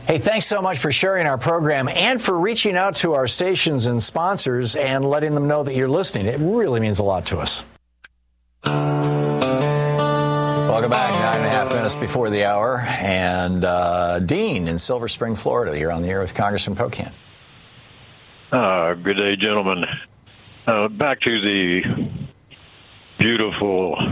Hey, thanks so much for sharing our program and for reaching out to our stations and sponsors and letting them know that you're listening. It really means a lot to us. Welcome back. 9.5 minutes before the hour. And Dean in Silver Spring, Florida. You're on the air with Congressman Pocan. Good day, gentlemen. Back to the beautiful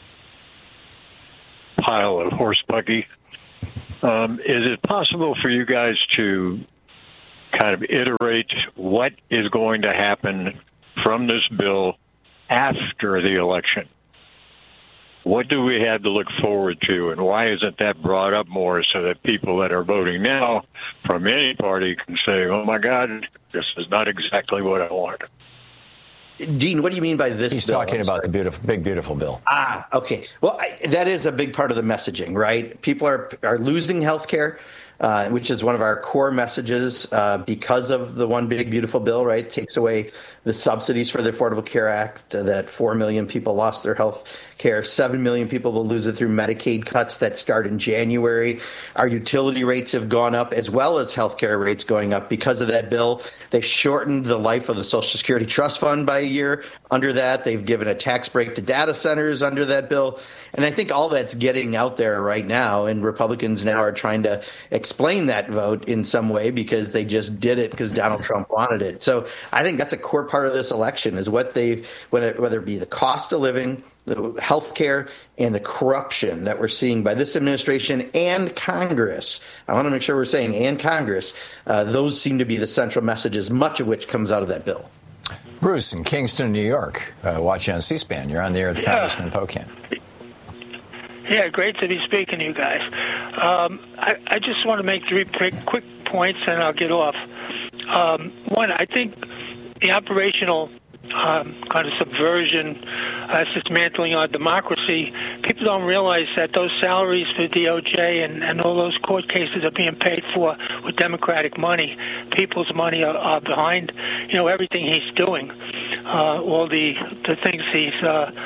pile of horse buggy. Is it possible for you guys to kind of iterate what is going to happen from this bill after the election? What do we have to look forward to, and why isn't that brought up more so that people that are voting now from any party can say, oh, my God, this is not exactly what I want? Dean, what do you mean by this? He's talking about the big, beautiful bill. Okay. Well, that is a big part of the messaging, right? People are losing health care, which is one of our core messages because of the one big, beautiful bill, right? It takes away the subsidies for the Affordable Care Act, that 4 million people lost their health care. 7 million people will lose it through Medicaid cuts that start in January. Our utility rates have gone up, as well as health care rates going up because of that bill. They shortened the life of the Social Security Trust Fund by a year. Under that, they've given a tax break to data centers under that bill. And I think all that's getting out there right now, and Republicans now are trying to explain that vote in some way because they just did it because Donald Trump wanted it. So I think that's a core part of this election is what whether it be the cost of living, the health care, and the corruption that we're seeing by this administration and Congress. I want to make sure we're saying and Congress. Those seem to be the central messages, much of which comes out of that bill. Bruce in Kingston, New York, watching on C-SPAN. You're on the air with Congressman Pocan. Yeah, great to be speaking to you guys. I just want to make 3 quick points, and I'll get off. One, I think the operational kind of subversion, dismantling our democracy, people don't realize that those salaries for DOJ and all those court cases are being paid for with Democratic money. People's money are behind, everything he's doing. All the things he's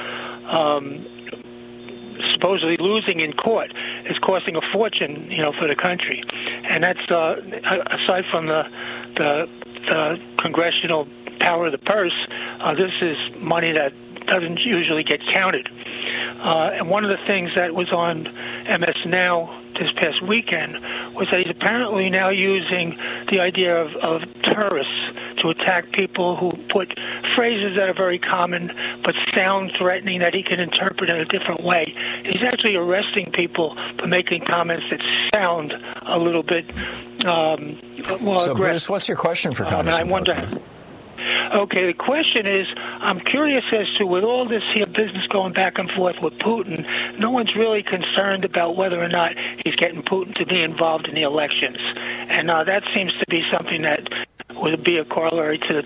supposedly losing in court is costing a fortune, for the country. And that's aside from the congressional power of the purse. This is money that doesn't usually get counted. And one of the things that was on MS Now this past weekend was that he's apparently now using the idea of terrorists to attack people who put phrases that are very common but sound threatening that he can interpret in a different way. He's actually arresting people for making comments that sound a little bit more So, aggressive. Bruce, what's your question for Congressman? And I wonder. Okay, the question is, I'm curious as to, with all this here business going back and forth with Putin, no one's really concerned about whether or not he's getting Putin to be involved in the elections. And that seems to be something that would be a corollary to the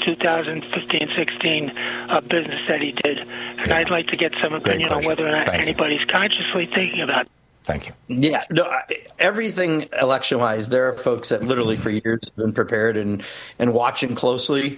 2015-16 business that he did. And I'd like to get some opinion on whether or not anybody's consciously thinking about it. Thank you. Yeah, no, everything election-wise, there are folks that literally for years have been prepared and watching closely.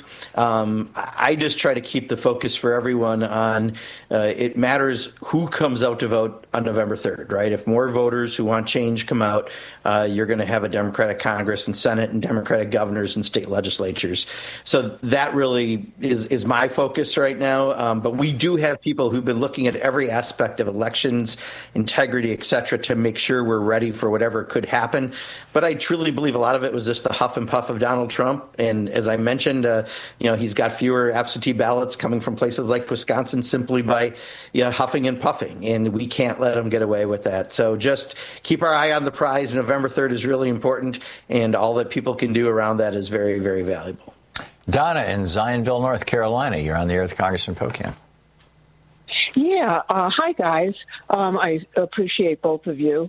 I just try to keep the focus for everyone on it matters who comes out to vote on November 3rd, right? If more voters who want change come out, you're going to have a Democratic Congress and Senate and Democratic governors and state legislatures. So that really is my focus right now. But we do have people who've been looking at every aspect of elections, integrity, et cetera, to make sure we're ready for whatever could happen. But I truly believe a lot of it was just the huff and puff of Donald Trump. And as I mentioned, he's got fewer absentee ballots coming from places like Wisconsin simply by huffing and puffing. And we can't let him get away with that. So just keep our eye on the prize. November 3rd is really important. And all that people can do around that is very, very valuable. Donna in Zionville, North Carolina. You're on the air with Congressman Pocan. Yeah. Hi, guys. I appreciate both of you.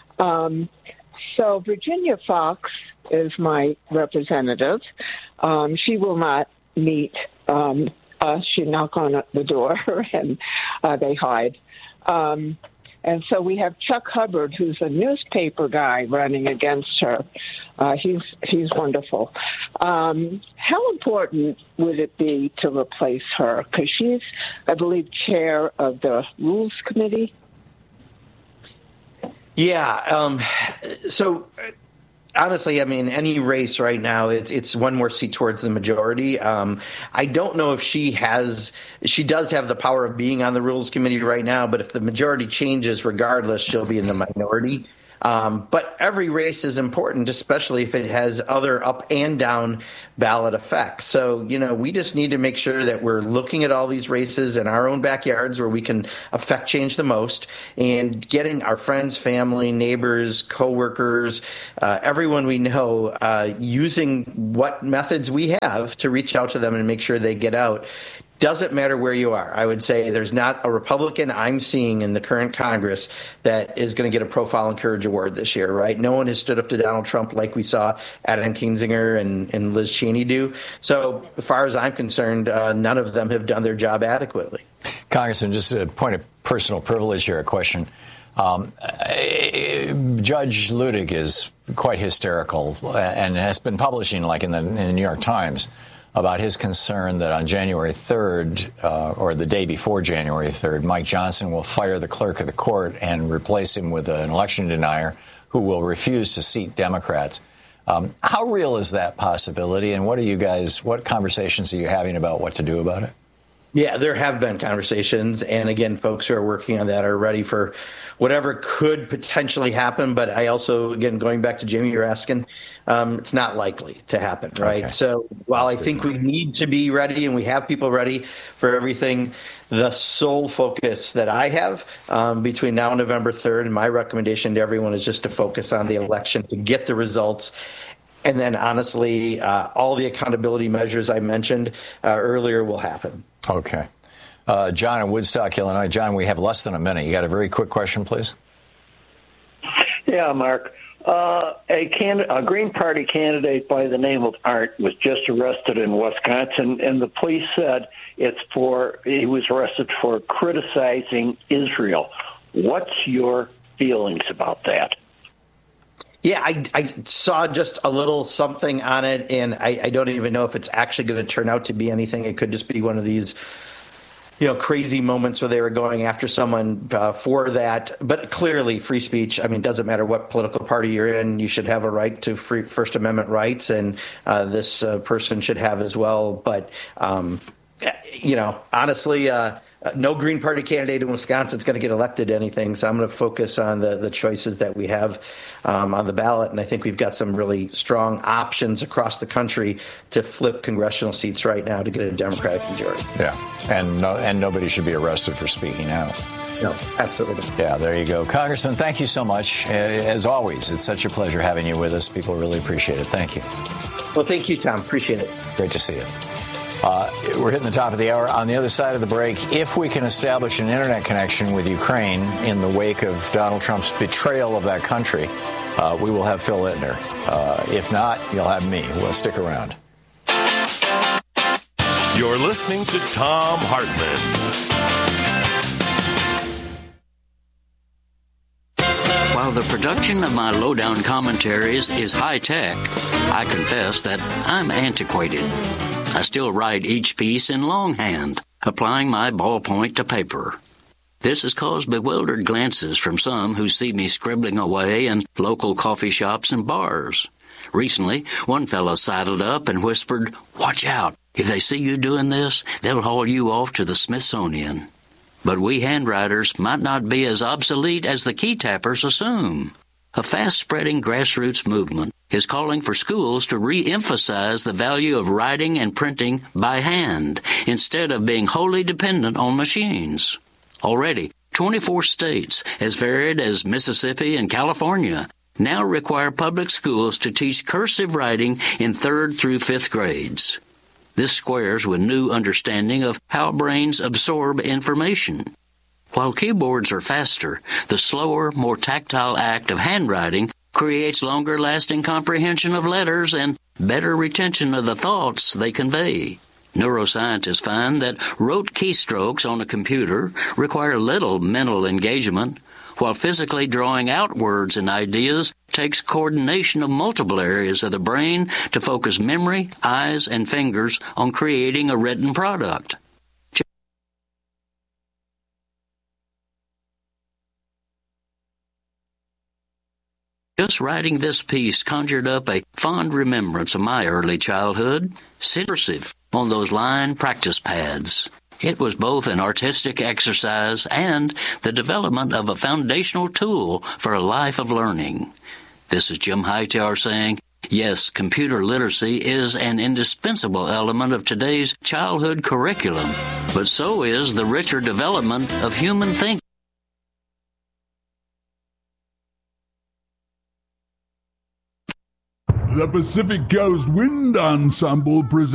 So Virginia Fox is my representative. She will not meet us. She knock on the door and they hide. And so we have Chuck Hubbard, who's a newspaper guy, running against her. He's wonderful. How important would it be to replace her? Because she's, I believe, chair of the Rules Committee. Yeah. So honestly, I mean, any race right now, it's one more seat towards the majority. I don't know if she does have the power of being on the Rules Committee right now, but if the majority changes, regardless, she'll be in the minority. But every race is important, especially if it has other up and down ballot effects. So, we just need to make sure that we're looking at all these races in our own backyards where we can affect change the most, and getting our friends, family, neighbors, coworkers, everyone we know, using what methods we have to reach out to them and make sure they get out. Doesn't matter where you are. I would say there's not a Republican I'm seeing in the current Congress that is going to get a Profile and Courage Award this year, right? No one has stood up to Donald Trump like we saw Adam Kinzinger and Liz Cheney do. So as far as I'm concerned, none of them have done their job adequately. Congressman, just a point of personal privilege here, a question. Judge Luttig is quite hysterical and has been publishing, like in the New York Times, about his concern that on January 3rd, or the day before January 3rd, Mike Johnson will fire the clerk of the court and replace him with an election denier who will refuse to seat Democrats. How real is that possibility, and what conversations are you having about what to do about it? Yeah, there have been conversations, and again, folks who are working on that are ready for whatever could potentially happen. But I also, again, going back to Jamie Raskin, it's not likely to happen, right? Okay. So while I think we need to be ready and we have people ready for everything, the sole focus that I have between now and November 3rd, and my recommendation to everyone is just to focus on the election, to get the results. And then, honestly, all the accountability measures I mentioned earlier will happen. Okay. John in Woodstock, Illinois. John, we have less than a minute. You got a very quick question, please? Yeah, Mark. A Green Party candidate by the name of Art was just arrested in Wisconsin, and the police said he was arrested for criticizing Israel. What's your feelings about that? Yeah, I saw just a little something on it, and I don't even know if it's actually going to turn out to be anything. It could just be one of these, crazy moments where they were going after someone for that. But clearly, free speech, I mean, doesn't matter what political party you're in, you should have a right to free First Amendment rights, and this person should have as well. But, honestly, no Green Party candidate in Wisconsin is going to get elected to anything, so I'm going to focus on the choices that we have on the ballot, and I think we've got some really strong options across the country to flip congressional seats right now to get a Democratic majority. Yeah, and nobody should be arrested for speaking out. No, absolutely. Yeah, there you go. Congressman, thank you so much. As always, it's such a pleasure having you with us. People really appreciate it. Thank you. Well, thank you, Tom. Appreciate it. Great to see you. We're hitting the top of the hour. On the other side of the break, if we can establish an internet connection with Ukraine in the wake of Donald Trump's betrayal of that country, we will have Phil Ittner. If not, you'll have me. We'll stick around. You're listening to Thom Hartmann. While the production of my lowdown commentaries is high-tech, I confess that I'm antiquated. I still write each piece in longhand, applying my ballpoint to paper. This has caused bewildered glances from some who see me scribbling away in local coffee shops and bars. Recently, one fellow sidled up and whispered, "Watch out. If they see you doing this, they'll haul you off to the Smithsonian." But we handwriters might not be as obsolete as the key tappers assume. A fast-spreading grassroots movement is calling for schools to re-emphasize the value of writing and printing by hand instead of being wholly dependent on machines. Already, 24 states, as varied as Mississippi and California, now require public schools to teach cursive writing in 3rd through 5th grades. This squares with new understanding of how brains absorb information. While keyboards are faster, the slower, more tactile act of handwriting creates longer-lasting comprehension of letters and better retention of the thoughts they convey. Neuroscientists find that rote keystrokes on a computer require little mental engagement, while physically drawing out words and ideas takes coordination of multiple areas of the brain to focus memory, eyes, and fingers on creating a written product. Just writing this piece conjured up a fond remembrance of my early childhood, cursive on those line practice pads. It was both an artistic exercise and the development of a foundational tool for a life of learning. This is Jim Hightower saying, yes, computer literacy is an indispensable element of today's childhood curriculum, but so is the richer development of human thinking. The Pacific Coast Wind Ensemble presents